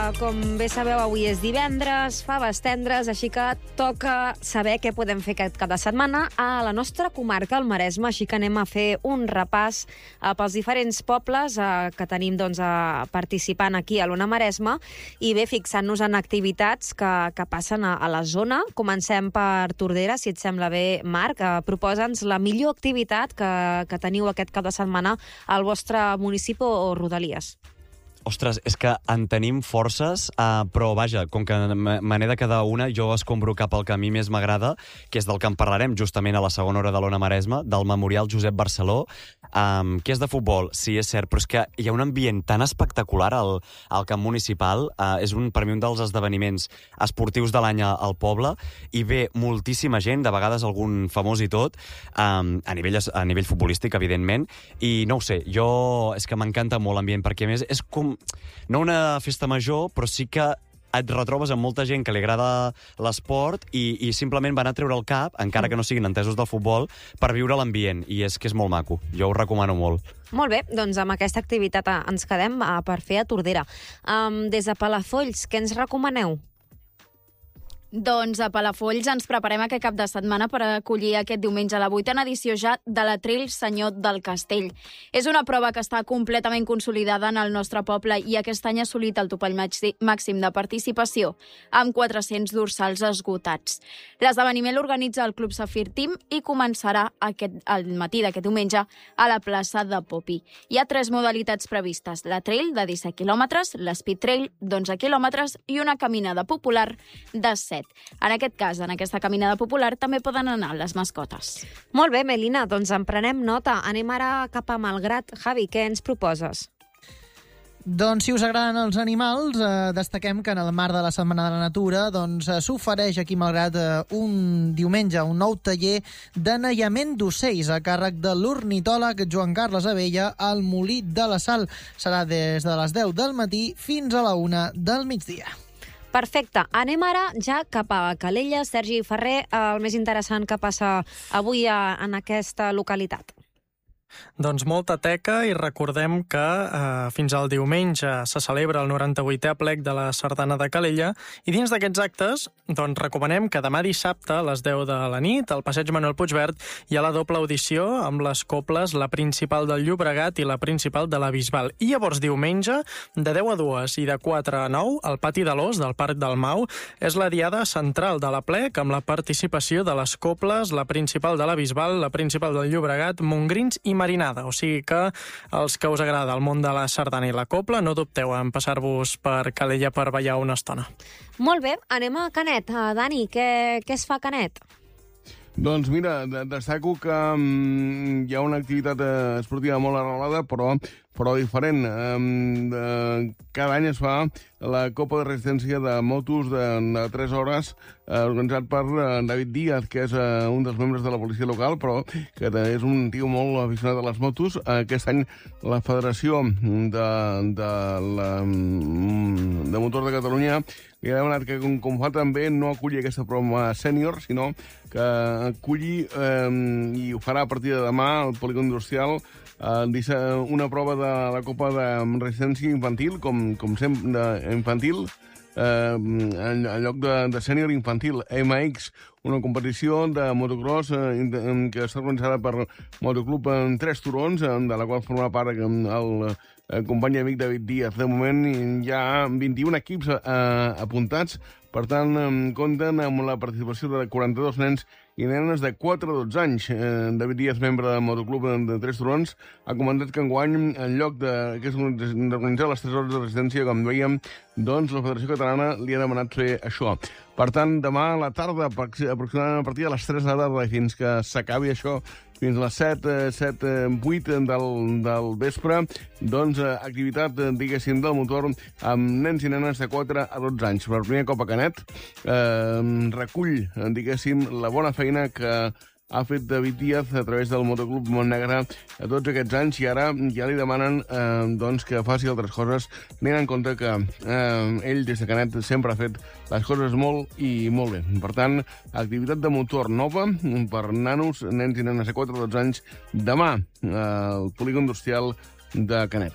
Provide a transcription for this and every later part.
com bé sabeu, avui és divendres, faves tendres, així que toca saber què podem fer aquest cap de setmana a la nostra comarca, el Maresme, així que anem a fer un repàs pels diferents pobles que tenim participant aquí a l'Ona Maresme i bé, fixant-nos en activitats que passen a la zona. Comencem per Tordera, si et sembla bé, Marc. Proposa'ns la millor activitat que teniu aquest cap de setmana al vostre municipi o rodalies. Ostres, és que en tenim forces, però vaja, com que me n'he de quedar una, jo escombro cap al que a mi més m'agrada, que és del que en parlarem justament a la segona hora de l'Ona Maresme, del Memorial Josep Barceló, que és de futbol, sí, és cert, però és que hi ha un ambient tan espectacular al camp municipal, és per mi un dels esdeveniments esportius de l'any al poble, i ve moltíssima gent, de vegades algun famós i tot, a nivell futbolístic, evidentment, i no ho sé, és que m'encanta molt l'ambient, perquè a més és com no una festa major, però sí que et retrobes amb molta gent que li agrada l'esport i simplement van a treure el cap, encara que no siguin entesos del futbol, per viure l'ambient, i és que és molt maco. Jo ho recomano molt. Molt bé, doncs amb aquesta activitat ens quedem per fer a Tordera. Des de Palafolls, què ens recomaneu? Doncs a Palafolls ens preparem aquest cap de setmana per acollir aquest diumenge la 8a edició ja de la Trail Senyor del Castell. És una prova que està completament consolidada en el nostre poble i aquest any ha assolit el topall màxim de participació, amb 400 dorsals esgotats. L'esdeveniment l'organitza el Club Safir Team i començarà al matí d'aquest diumenge a la plaça de Popi. Hi ha 3 modalitats previstes, la Trail de 17 quilòmetres, l'Speed Trail d'11 quilòmetres i una caminada popular de 7. En aquest cas, en aquesta caminada popular, també poden anar les mascotes. Molt bé, Melina, doncs en prenem nota. Anem ara cap a Malgrat. Javi, què ens proposes? Doncs si us agraden els animals, destaquem que en el marc de la Setmana de la Natura s'ofereix aquí Malgrat un diumenge un nou taller d'anellament d'ocells a càrrec de l'ornitòleg Joan Carles Abella al Molí de la Sal. Serà des de les 10 del matí fins a la 1 del migdia. Perfecte. Anem ara ja cap a Calella. Sergi Ferrer, el més interessant que passa avui en aquesta localitat. Doncs molta teca i recordem que fins al diumenge se celebra el 98è aplec de la Sardana de Calella i dins d'aquests actes doncs recomanem que demà dissabte a les 10 de la nit al passeig Manuel Puigverd hi ha la doble audició amb les coples, la principal del Llobregat i la principal de la Bisbal. I llavors diumenge de 10 a 2 i de 4 a 9 al Pati de l'Os del Parc del Mau és la diada central de l'aplec amb la participació de les coples, la principal de la Bisbal, la principal del Llobregat, Montgrins i Marinada. O sigui que els que us agrada el món de la sardana i la copla, no dubteu en passar-vos per Calella per ballar una estona. Molt bé, anem a Canet. Dani, què es fa a Canet? Doncs mira, destaco que hi ha una activitat esportiva molt arrelada, però diferent. Cada any es fa la Copa de Resistència de motos de 3 hores organitzat per David Díaz, que és un dels membres de la policia local, però que és un tio molt aficionat a les motos. Aquest any la Federació de Motor de Catalunya li ha demanat que, com fa també, no aculli aquesta prova sènior, sinó que aculli i ho farà a partir de demà al polígon industrial una prova de la Copa de Resistència infantil, com sempre infantil, en lloc de sènior infantil, MX, una competició de motocross que està organitzada per Motoclub en 3 turons, de la qual forma part el company i amic David Díaz. De moment hi ha 21 equips apuntats, per tant compten amb la participació de 42 nens i nenes de 4 a 12 anys. David Díaz, membre del Motoclub de 3 turons, ha comentat que enguany, en lloc d'organitzar les 3 hores de residència, com veiem, doncs la Federació Catalana li ha demanat fer això. Per tant, demà a la tarda, aproximadament a partir de les 3 de la tarda, fins que s'acabi això, fins a les 8 del vespre, doncs activitat, diguéssim, del motor amb nens i nenes de 4 a 12 anys. Per primer cop a Canet recull, diguéssim, la bona feina que ha fet David Díaz a través del Motoclub Montnegre a tots aquests anys i ara ja li demanen que faci altres coses, tenint en compte que ell des de Canet sempre ha fet les coses molt i molt bé. Per tant, activitat de motor nova per nanos, nens i nenes de 4 a 12 anys demà al polígon industrial de Canet.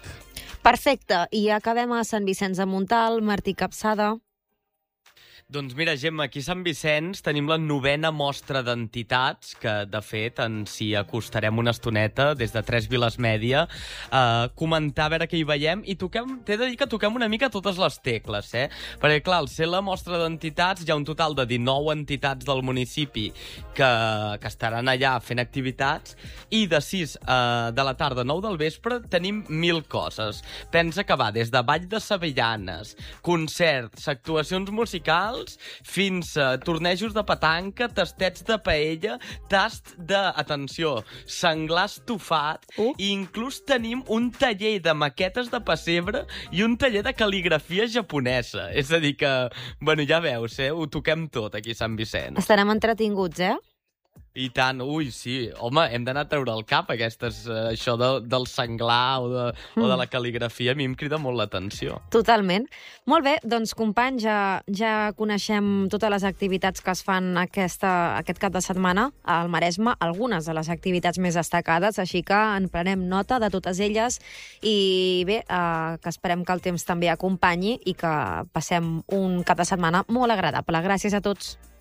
Perfecte, i acabem a Sant Vicenç de Montalt, Martí Capçada. Doncs mira, Gemma, aquí a Sant Vicenç tenim la 9ª mostra d'entitats, que de fet ens hi acostarem una estoneta des de 3 Viles Mèdia a comentar a veure què hi veiem, i t'he de dir que toquem una mica totes les tecles, perquè clar, al ser la mostra d'entitats hi ha un total de 19 entitats del municipi que estaran allà fent activitats, i de 6 de la tarda a 9 del vespre tenim 1.000 coses. Pensa que va des de ball de sevillanes, concerts, actuacions musicals, fins a tornejos de petanca, tastets de paella, tast de, atenció, senglar estofat, i inclús tenim un taller de maquetes de pessebre i un taller de cal·ligrafia japonesa. És a dir que, bueno, ja veus, ho toquem tot aquí a Sant Vicenç. Estarem entretinguts, I tant, sí. Home, hem d'anar a treure el cap, això del senglar o de la cal·ligrafia, a mi em crida molt l'atenció. Totalment. Molt bé, doncs, companys, ja coneixem totes les activitats que es fan aquest cap de setmana al Maresme, algunes de les activitats més destacades, així que en prenem nota de totes elles i bé, que esperem que el temps també acompanyi i que passem un cap de setmana molt agradable. Gràcies a tots.